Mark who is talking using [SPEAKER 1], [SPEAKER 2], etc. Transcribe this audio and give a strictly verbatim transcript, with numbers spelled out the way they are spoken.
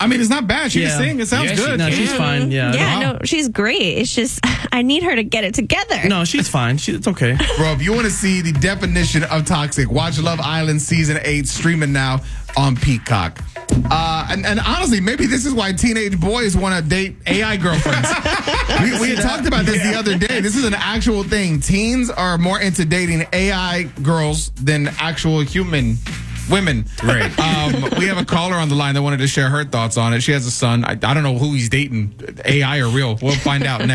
[SPEAKER 1] I mean, it's not bad. She
[SPEAKER 2] Yeah.
[SPEAKER 1] can sing. It sounds
[SPEAKER 2] Yeah, she-
[SPEAKER 1] good.
[SPEAKER 2] no, she's fine. Yeah.
[SPEAKER 3] Yeah,
[SPEAKER 1] Wow.
[SPEAKER 3] no, she's great. It's just, I need her to get it together.
[SPEAKER 2] No, she's fine. She, it's okay.
[SPEAKER 1] Bro, if you want to see the definition of toxic, watch Love Island Season eight, streaming now on Peacock. Uh, and, and honestly, maybe this is why teenage boys want to date A I girlfriends. we we had talked about this the other day. This is an actual thing. Teens are more into dating A I girls than actual human women.
[SPEAKER 4] Right.
[SPEAKER 1] Um, we have a caller on the line that wanted to share her thoughts on it. She has a son. I, I don't know who he's dating, A I or real. We'll find out next.